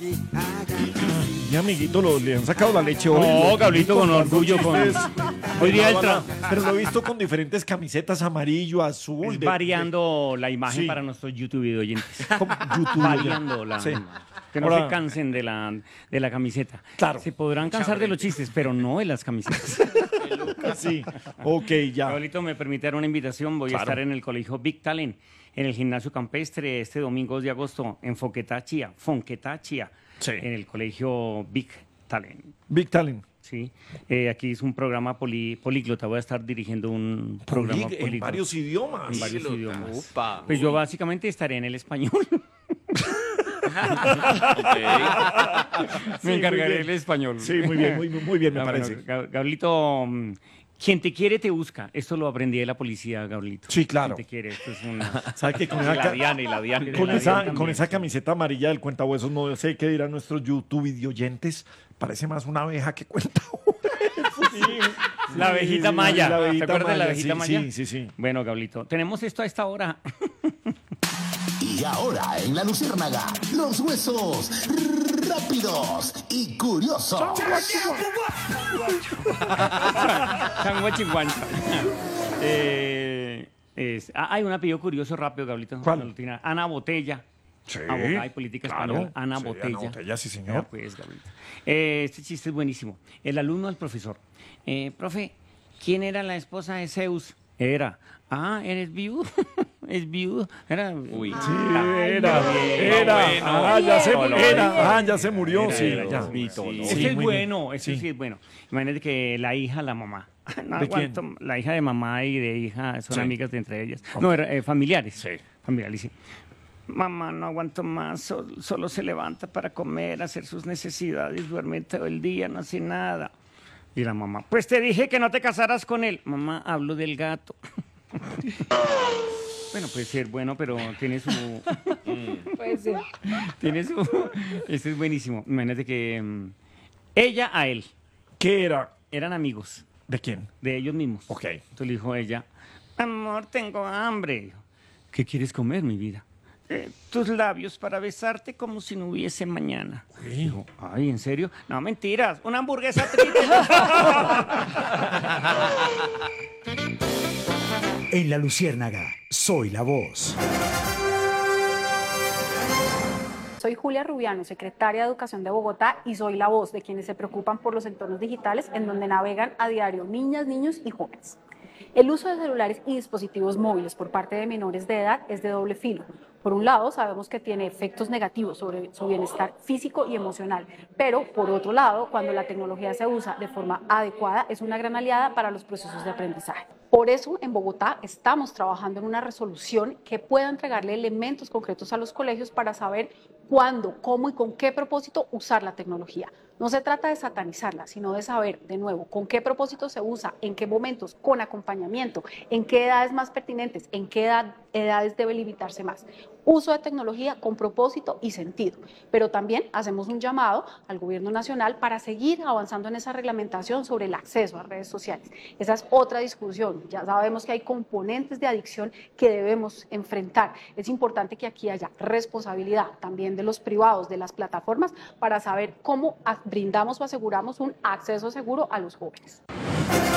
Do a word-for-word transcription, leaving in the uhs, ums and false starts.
Mi amiguito, lo, le han sacado la leche hoy. No, Lo- Gablito, con contando orgullo, con- chistes. Hoy día el Ahora, tra- Pero lo he visto con diferentes camisetas, amarillo, azul. Es de- variando la imagen Sí. para nuestros YouTube oyentes. de- como YouTube. Variando la... Sí. Que no Ahora- se cansen de la, de la camiseta. Claro. Se podrán cansar de los chistes, pero no de las camisetas. Sí, ok, ya. Gablito, me permite dar una invitación. Voy Claro. a estar en el colegio Big Talent, en el gimnasio campestre, este domingo dos de agosto, en Fonquetá, Chía. Fonquetá, Chía. Sí. En el colegio Big Talent. Big Talent. Sí, eh, aquí es un programa poli- políglota. Voy a estar dirigiendo un programa Polig- en políglota. varios idiomas. En varios idiomas. Upa. Pues yo básicamente estaré en el español. Me Sí, encargaré muy del bien. español. Sí, muy bien, muy, muy bien, me Ah, bueno, parece. Gab- Gablito, mm, quien te quiere te busca. Esto lo aprendí de la policía, Gablito. Sí, claro. Quien te quiere, esto es una... ¿Sabe qué? Con Y esa, la ca- Diana, y la Diana. de con la esa- Diana también. con esa camiseta amarilla del cuentahuesos, no sé qué dirán nuestros YouTube videoyentes. Parece más una abeja que cuenta. La abejita maya. La abejita ¿Te acuerdas de la maya, abejita sí, maya? sí, sí, sí. Bueno, Gablito, tenemos esto a esta hora. Y ahora en la Luciérnaga, los huesos rápidos y curiosos. Chango Chihuancha. eh, es- ah, hay un apellido curioso rápido, Gablito. ¿Cuál? Una rutina. Ana Botella. Sí, Abogada y política claro. española. Ana Sí, Botella. Ana Botella, sí, señor. Ya, pues, Gablito. Eh, este chiste es buenísimo. El alumno al profesor. Eh, profe, ¿quién era la esposa de Zeus? Era. Ah, ¿eres viudo? ¿Es viudo? Era. Uy. Sí, era, bien, era, bueno. ah, ya se, Bien. era, ah, ya se murió, Era, sí, era, ya. era. Mito, ¿no? Ese Sí, es muy bueno, bien. ese sí. Sí. es bueno. Imagínate que la hija, la mamá. No ¿De quién? aguanto, la hija de mamá y de hija son Sí. amigas de entre ellas. No, era, eh, familiares. Sí. Familiares, sí. Mamá, no aguanto más, sol- solo se levanta para comer, hacer sus necesidades, duerme todo el día, no hace nada. Y la mamá, pues te dije que no te casaras con él. Mamá, hablo del gato. Bueno, puede ser bueno, pero tiene su... Puede ser. Tiene su... Este es buenísimo. Imagínate que mm, ella a él ¿Qué era? eran amigos ¿De quién? de ellos mismos. Ok. Entonces le dijo ella, amor, tengo hambre. Dijo, ¿qué quieres comer, mi vida? "Eh, tus labios para besarte como si no hubiese mañana. Dijo, ay, ¿en serio? No, mentiras, una hamburguesa triple. En la Luciérnaga, soy la voz. Soy Julia Rubiano, secretaria de Educación de Bogotá, y soy la voz de quienes se preocupan por los entornos digitales en donde navegan a diario niñas, niños y jóvenes. El uso de celulares y dispositivos móviles por parte de menores de edad es de doble filo. Por un lado, sabemos que tiene efectos negativos sobre su bienestar físico y emocional, pero por otro lado, cuando la tecnología se usa de forma adecuada, es una gran aliada para los procesos de aprendizaje. Por eso, en Bogotá estamos trabajando en una resolución que pueda entregarle elementos concretos a los colegios para saber cuándo, cómo y con qué propósito usar la tecnología. No se trata de satanizarla, sino de saber, de nuevo, con qué propósito se usa, en qué momentos, con acompañamiento, en qué edades más pertinentes, en qué edad, edades debe limitarse más. Uso de tecnología con propósito y sentido. Pero también hacemos un llamado al Gobierno Nacional para seguir avanzando en esa reglamentación sobre el acceso a redes sociales. Esa es otra discusión. Ya sabemos que hay componentes de adicción que debemos enfrentar. Es importante que aquí haya responsabilidad también de los privados, de las plataformas, para saber cómo brindamos o aseguramos un acceso seguro a los jóvenes.